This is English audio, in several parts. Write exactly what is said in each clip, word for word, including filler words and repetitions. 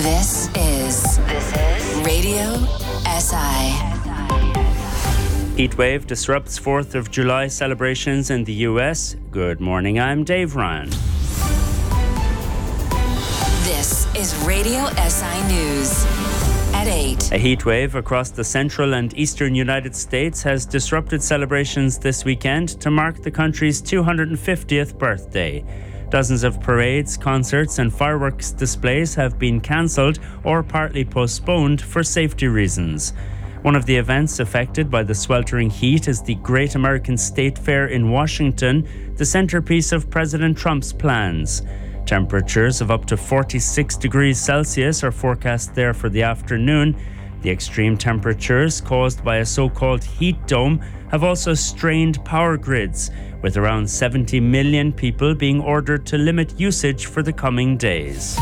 This is this is Radio S I. Heatwave disrupts fourth of July celebrations in the U S. Good morning, I'm Dave Ryan. This is Radio S I News. At eight. A heatwave across the central and eastern United States has disrupted celebrations this weekend to mark the country's two hundred fiftieth birthday. Dozens of parades, concerts and fireworks displays have been cancelled or partly postponed for safety reasons. One of the events affected by the sweltering heat is the Great American State Fair in Washington, the centerpiece of President Trump's plans. Temperatures of up to forty-six degrees Celsius are forecast there for the afternoon. The extreme temperatures caused by a so-called heat dome have also strained power grids, with around seventy million people being ordered to limit usage for the coming days.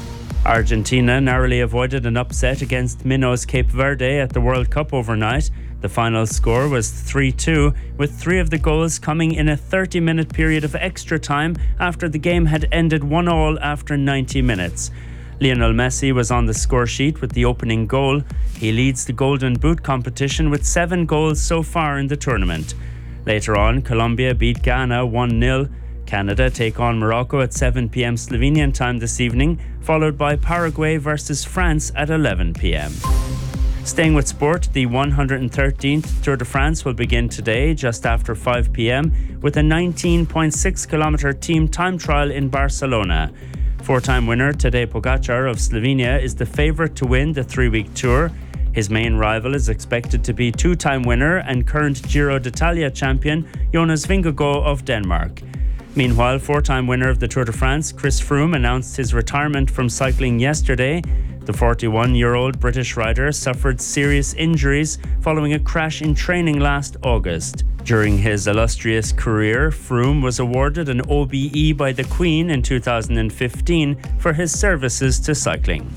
Argentina narrowly avoided an upset against Minnows Cape Verde at the World Cup overnight. The final score was three two, with three of the goals coming in a thirty-minute period of extra time after the game had ended one all after ninety minutes. Lionel Messi was on the score sheet with the opening goal. He leads the Golden Boot competition with seven goals so far in the tournament. Later on, Colombia beat Ghana one nil. Canada take on Morocco at seven p.m. Slovenian time this evening, followed by Paraguay versus France at eleven p.m. Staying with sport, the one hundred thirteenth Tour de France will begin today just after five p.m. with a nineteen point six kilometre team time trial in Barcelona. Four-time winner Tadej Pogačar of Slovenia is the favourite to win the three-week tour. His main rival is expected to be two-time winner and current Giro d'Italia champion Jonas Vingegaard of Denmark. Meanwhile, four-time winner of the Tour de France, Chris Froome, announced his retirement from cycling yesterday. The forty-one-year-old British rider suffered serious injuries following a crash in training last August. During his illustrious career, Froome was awarded an O B E by the Queen in two thousand fifteen for his services to cycling.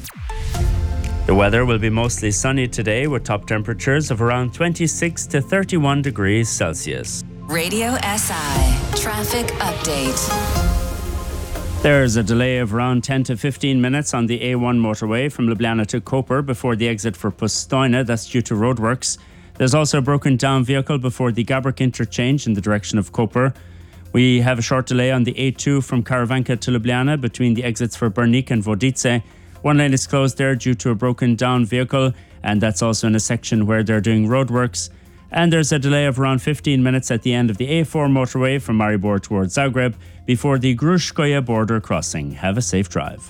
The weather will be mostly sunny today with top temperatures of around twenty-six to thirty-one degrees Celsius. Radio S I Traffic Update. There's a delay of around ten to fifteen minutes on the A one motorway from Ljubljana to Koper before the exit for Postojna. That's due to roadworks. There's also a broken down vehicle before the Gabrek interchange in the direction of Koper. We have a short delay on the A two from Karavanka to Ljubljana between the exits for Brnik and Vodice. One lane is closed there due to a broken down vehicle, and that's also in a section where they're doing roadworks. And there's a delay of around fifteen minutes at the end of the A four motorway from Maribor towards Zagreb before the Gruškoje border crossing. Have a safe drive.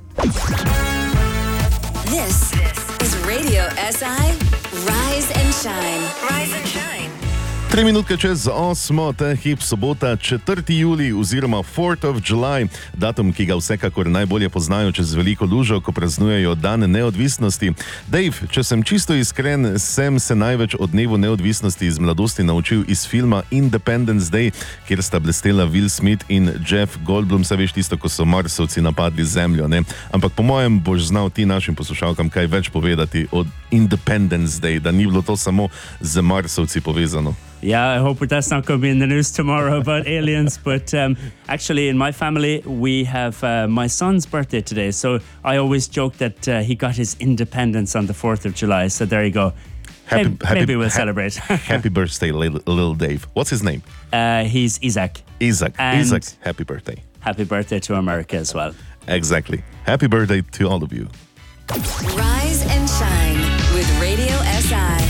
This is Radio S I Rise and Shine. Rise and Shine. Tri minutke čez osmo, ta hip sobota, četrti julij oziroma fourth of July, datum, ki ga vsekakor najbolje poznajo čez veliko lužo, ko praznujejo dan neodvisnosti. Dave, če sem čisto iskren, sem se največ o dnevu neodvisnosti iz mladosti naučil iz filma Independence Day, kjer sta blestela Will Smith in Jeff Goldblum, se veš tisto, ko so Marsovci napadli Zemljo, ne? Ampak po mojem boš znal ti našim poslušalkam kaj več povedati o Independence Day, da ni bilo to samo z Marsovci povezano. Yeah, I hope that's not going to be in the news tomorrow about aliens. But um, actually, in my family, we have uh, my son's birthday today. So I always joke that uh, he got his independence on the fourth of July. So there you go. Happy, maybe, happy, maybe we'll ha- celebrate. Happy birthday, little, little Dave. What's his name? Uh, he's Isaac. Isaac. And Isaac, happy birthday. Happy birthday to America as well. Exactly. Happy birthday to all of you. Rise